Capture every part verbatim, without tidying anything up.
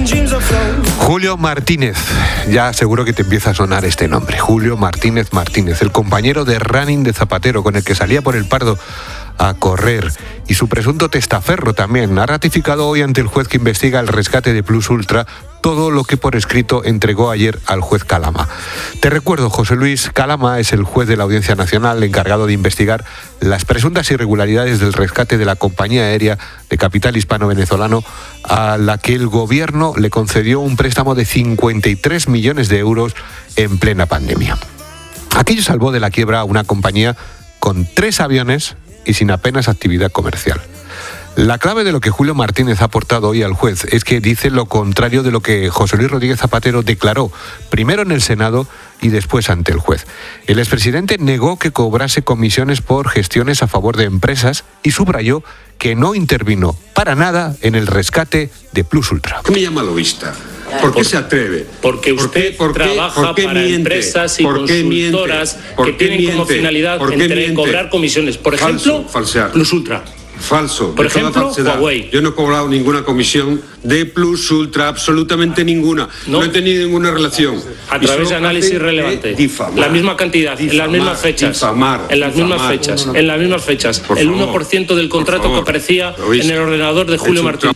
Julio Martínez, ya seguro que te empieza a sonar este nombre. Julio Martínez Martínez, el compañero de running de Zapatero con el que salía por el Pardo a correr, y su presunto testaferro también, ha ratificado hoy ante el juez que investiga el rescate de Plus Ultra todo lo que por escrito entregó ayer al juez Calama. Te recuerdo, José Luis Calama es el juez de la Audiencia Nacional encargado de investigar las presuntas irregularidades del rescate de la compañía aérea de capital hispano-venezolano a la que el gobierno le concedió un préstamo de cincuenta y tres millones de euros en plena pandemia. Aquello salvó de la quiebra a una compañía con tres aviones y sin apenas actividad comercial. La clave de lo que Julio Martínez ha aportado hoy al juez es que dice lo contrario de lo que José Luis Rodríguez Zapatero declaró, primero en el Senado y después ante el juez. El expresidente negó que cobrase comisiones por gestiones a favor de empresas y subrayó que no intervino para nada en el rescate de Plus Ultra. ¿Qué me llama lobista? ¿Por qué se atreve? Porque usted ¿Por qué, trabaja por qué para miente? empresas y ¿Por qué consultoras miente? que tienen miente? como finalidad entre miente? cobrar comisiones. Por Falso, ejemplo, falsear. Plus Ultra. Falso. Por de toda ejemplo, falsedad. Huawei. Yo no he cobrado ninguna comisión de Plus Ultra, absolutamente ninguna. No, no he tenido ninguna relación. A través de análisis relevante. Difamar, la misma cantidad, difamar, en las mismas fechas. Difamar, en las difamar. mismas fechas. En las mismas fechas. Por el favor, uno por ciento del contrato que aparecía en el ordenador de Julio Martínez.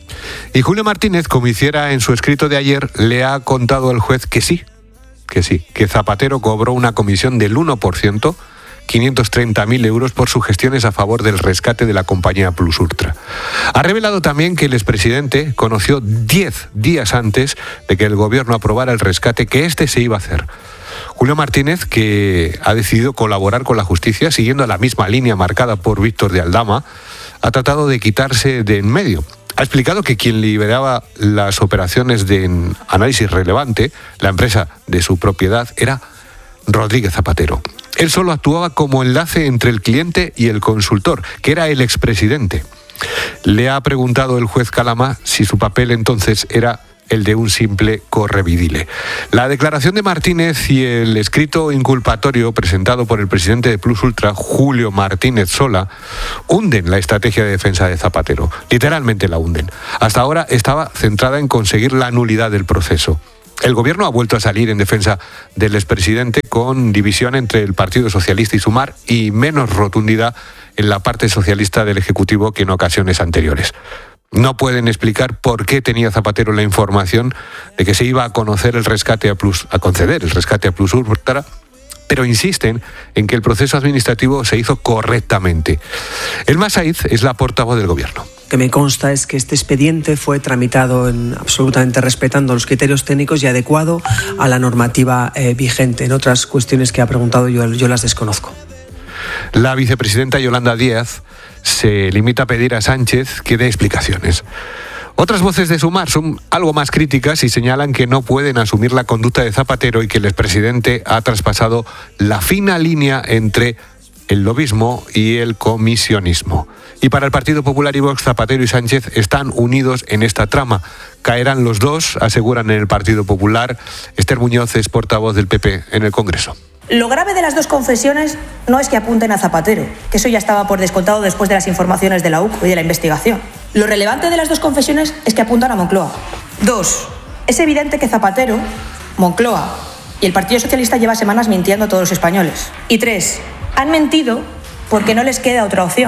Y Julio Martínez, como hiciera en su escrito de ayer, le ha contado al juez que sí, que sí, que Zapatero cobró una comisión del uno por ciento, quinientos treinta mil euros por sus gestiones a favor del rescate de la compañía Plus Ultra. Ha revelado también que el expresidente conoció diez días antes de que el gobierno aprobara el rescate que este se iba a hacer. Julio Martínez, que ha decidido colaborar con la justicia siguiendo la misma línea marcada por Víctor de Aldama, ha tratado de quitarse de en medio. Ha explicado que quien lideraba las operaciones de análisis relevante, la empresa de su propiedad, era Rodríguez Zapatero. Él solo actuaba como enlace entre el cliente y el consultor, que era el expresidente. Le ha preguntado el juez Calama si su papel entonces era el de un simple correvidile. La declaración de Martínez y el escrito inculpatorio presentado por el presidente de Plus Ultra, Julio Martínez Sola, hunden la estrategia de defensa de Zapatero. Literalmente la hunden. Hasta ahora estaba centrada en conseguir la nulidad del proceso. El gobierno ha vuelto a salir en defensa del expresidente con división entre el Partido Socialista y Sumar y menos rotundidad en la parte socialista del Ejecutivo que en ocasiones anteriores. No pueden explicar por qué tenía Zapatero la información de que se iba a conocer el rescate a Plus, a conceder el rescate a Plus Ultra, pero insisten en que el proceso administrativo se hizo correctamente. Elma Saiz es la portavoz del gobierno. Que me consta es que este expediente fue tramitado en, absolutamente respetando los criterios técnicos y adecuado a la normativa eh, vigente. En otras cuestiones que ha preguntado yo, yo las desconozco. La vicepresidenta Yolanda Díaz se limita a pedir a Sánchez que dé explicaciones. Otras voces de Sumar son algo más críticas y señalan que no pueden asumir la conducta de Zapatero y que el expresidente ha traspasado la fina línea entre el lobismo y el comisionismo. Y para el Partido Popular y Vox, Zapatero y Sánchez están unidos en esta trama. Caerán los dos, aseguran en el Partido Popular. Esther Muñoz es portavoz del P P en el Congreso. Lo grave de las dos confesiones no es que apunten a Zapatero, que eso ya estaba por descontado después de las informaciones de la U C O y de la investigación. Lo relevante de las dos confesiones es que apuntan a Moncloa. Dos, es evidente que Zapatero, Moncloa y el Partido Socialista lleva semanas mintiendo a todos los españoles. Y tres, han mentido porque no les queda otra opción.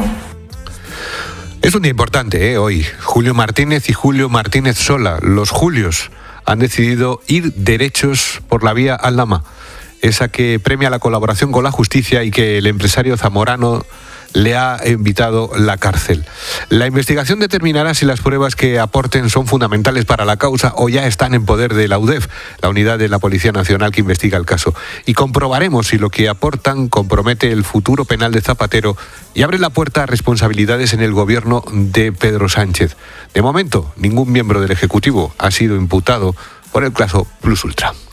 Es un día importante, ¿eh? Hoy. Julio Martínez y Julio Martínez Sola, los Julios, han decidido ir derechos por la vía Aldama, esa que premia la colaboración con la justicia y que el empresario zamorano le ha evitado la cárcel. La investigación determinará si las pruebas que aporten son fundamentales para la causa o ya están en poder de la U D E F, la unidad de la Policía Nacional que investiga el caso. Y comprobaremos si lo que aportan compromete el futuro penal de Zapatero y abre la puerta a responsabilidades en el gobierno de Pedro Sánchez. De momento, ningún miembro del Ejecutivo ha sido imputado por el caso Plus Ultra.